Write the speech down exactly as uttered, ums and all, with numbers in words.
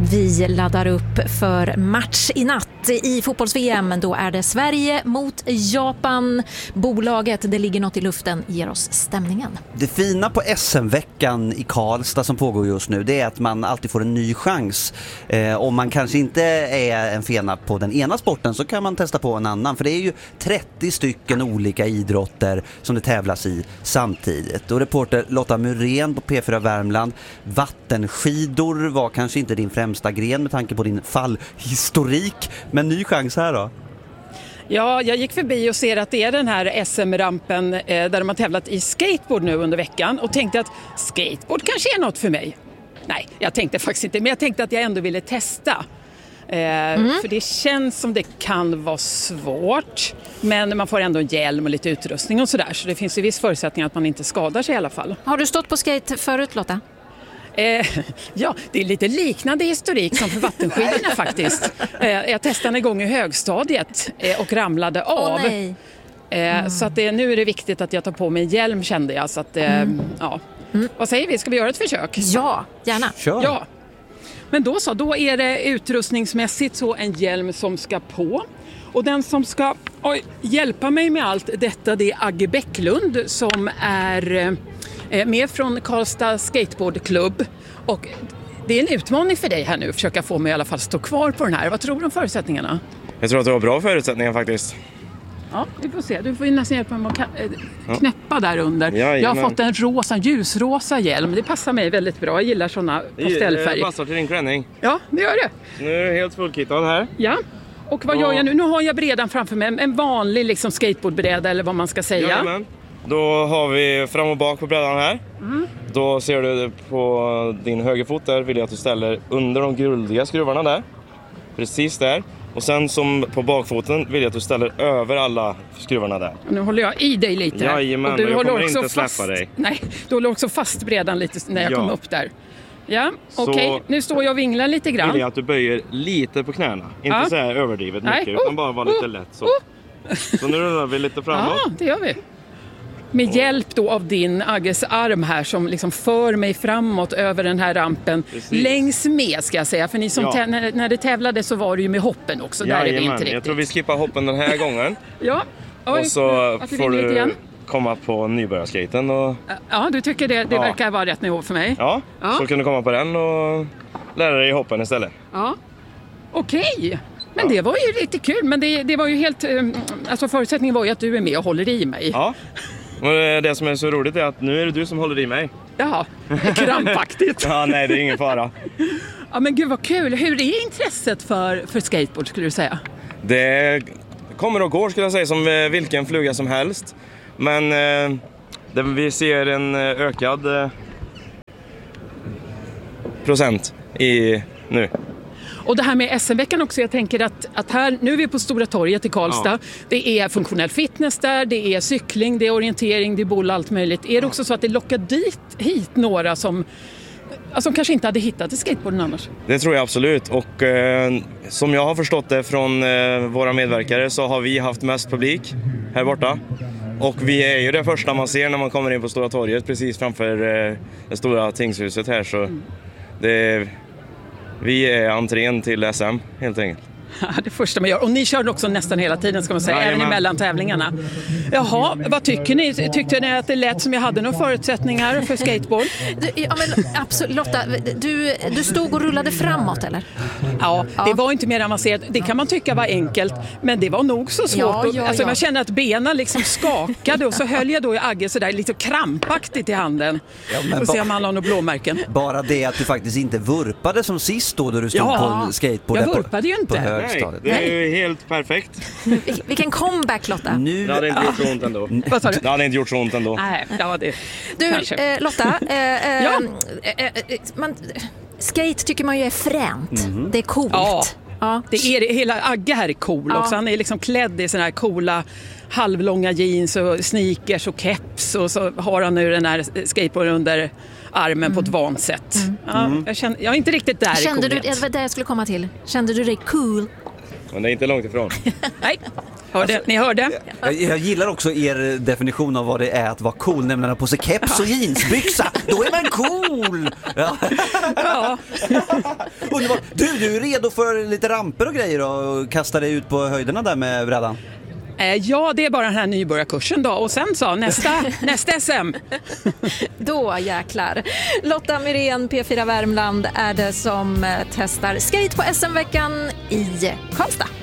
Vi laddar upp för match i natt i fotbolls-V M. Då är det Sverige mot Japan. Bolaget, det ligger något i luften, ger oss stämningen. Det fina på S M-veckan i Karlstad som pågår just nu, det är att man alltid får en ny chans. Eh, om man kanske inte är en fena på den ena sporten så kan man testa på en annan. För det är ju trettio stycken olika idrotter som det tävlas i samtidigt. Och reporter Lotta Murén på P fyra Värmland, vattenskidor var kanske inte din främsta gren med tanke på din fallhistorik. Men ny chans här då? Ja, jag gick förbi och ser att det är den här S M-rampen eh, där de har tävlat i skateboard nu under veckan och tänkte att skateboard kanske är något för mig. Nej, jag tänkte faktiskt inte, men jag tänkte att jag ändå ville testa. Eh, mm. För det känns som det kan vara svårt, men man får ändå en hjälm och lite utrustning och sådär. Så det finns ju viss förutsättning att man inte skadar sig i alla fall. Har du stått på skate förut, Lotta? Eh, ja, det är lite liknande historik som för vattenskidorna faktiskt. Eh, jag testade en gång i högstadiet eh, och ramlade av. Åh, nej. Eh, Mm. Så att det, nu är det viktigt att jag tar på mig en hjälm, kände jag. Så att, eh, Mm. ja. Mm. Vad säger vi? Ska vi göra ett försök? Ja, gärna. Kör. Ja. Men då så, då är det utrustningsmässigt så en hjälm som ska på. Och den som ska oj, hjälpa mig med allt detta, det är Agge Bäcklund som är eh, med från Karlstad Skateboardklubb. Och det är en utmaning för dig här nu att försöka få mig i alla fall stå kvar på den här. Vad tror du om förutsättningarna? Jag tror att det var bra förutsättningar faktiskt. Ja, vi får se. Du får ju nästan hjälpa mig att ka- knäppa där under. Ja, jag har men... fått en rosa, ljusrosa hjälm. Det passar mig väldigt bra. Jag gillar sådana pastellfärger. Det passar till din klänning. Ja, det gör det. Nu är du helt fullkittad här. Ja. Och vad Ja. gör jag nu? Nu har jag brädan framför mig. En vanlig liksom skateboardbräda eller vad man ska säga. Jajamän. Då har vi fram och bak på brädan här. Mm. Då ser du på din högerfot där, vill jag att du ställer under de guldiga skruvarna där. Precis där. Och sen som på bakfoten vill jag att du ställer över alla skruvarna där. Nu håller jag i dig lite. Jajamän, och du jag håller kommer också inte släppa fast, dig. Nej, du håller också fast brädan lite när jag Ja. kom upp där. Ja, Så okej. Okay. Nu står jag och vinglar lite grann. Vill jag att du böjer lite på knäna. Inte Ja. så här överdrivet Nej. mycket, utan Oh, bara vara lite oh, lätt så. oh. Så nu rullar vi lite framåt. Ja, det gör vi. Med hjälp då av din Agges arm här som liksom för mig framåt över den här rampen. Precis. Längs med ska jag säga. För ni som Ja. tä- när, när det tävlade så var det ju med hoppen också. Där är vi inte Jajamän, riktigt. jag tror vi skippar hoppen den här gången. Ja. Oj, Och så att vi får vinner lite du igen. komma på nybörjarskaten och Ja, du tycker det, det Ja. verkar vara rätt nivå för mig. ja, Ja. så kan du komma på den och lära dig hoppen istället. Ja. Okej. Men Ja. det var ju lite kul. Men det, det var ju helt... um, Alltså förutsättningen var ju att du är med och håller i mig. Ja, och det som är så roligt är att nu är det du som håller i mig. Jaha, krampaktigt. Ja, nej, det är ingen fara. Ja, men gud vad kul. Hur är intresset för, för skateboard skulle du säga? Det kommer och går skulle jag säga som eh, vilken fluga som helst. Men eh, det, vi ser en eh, ökad eh, procent i nu. Och det här med S M-veckan också, jag tänker att, att här, nu är vi på Stora torget i Karlstad. Ja. Det är funktionell fitness där, det är cykling, det är orientering, det är boll, allt möjligt. Är det också så att det lockar dit, hit några som, som kanske inte hade hittat till skateboarden annars? Det tror jag absolut. Och eh, som jag har förstått det från eh, våra medverkare så har vi haft mest publik här borta. Och vi är ju det första man ser när man kommer in på Stora torget precis framför eh, det stora tingshuset här. Så mm. det, vi är entrén till S M helt enkelt. Det första man gör. Och ni körde också nästan hela tiden ska man säga, Jajamän. även emellan tävlingarna. Jaha, vad tycker ni? Tyckte ni att det lät som jag hade några förutsättningar för skateboard? Du, ja, men absolut. Lotta, du, du stod och rullade framåt, eller? Ja, Ja. det var inte mer avancerat. Det kan man tycka var enkelt, men det var nog så svårt. Ja, ja, alltså, ja. Man kände att benen liksom skakade och så höll jag då i Agge sådär lite krampaktigt i handen. Ja, men och se ba- om han har några blåmärken. Bara det att du faktiskt inte vurpade som sist då, då du stod Ja, på skateboard. jag där på- vurpade ju inte. På Nej, högstadiet. det är ju helt perfekt. Vil- Vilken comeback, Lotta. Nu, Det hade inte gjort så ont ändå. Vad sa du? Det hade inte gjort så ont ändå. Nej, ja det Du, kanske. eh, Lotta, eh, eh, Ja. eh, eh, man, skate tycker man ju är fränt. Det är coolt. Ja. Ja. Det är det, hela Agge här är cool Ja. också. Han är liksom klädd i såna här coola halvlånga jeans och sneakers och keps och så har han nu den här skateboarden under armen på ett vant sätt. Ja, jag, känner, jag är inte riktigt där Kände i du, coolhet. det var det jag skulle komma till. Kände du dig cool? Men det är inte långt ifrån. Nej, Hörde, alltså, ni hörde? Jag, jag gillar också er definition av vad det är att vara cool, nämligen på sig keps och jeansbyxa. Då är man cool! Ja. Ja. Underbart. Du, du är redo för lite ramper och grejer och kasta dig ut på höjderna där med brädan? Ja, det är bara den här nybörjarkursen då. Och sen så, nästa, nästa S M. Då jäklar. Lotta Myrén, P fyra Värmland, är det som testar skate på S M-veckan i Karlstad.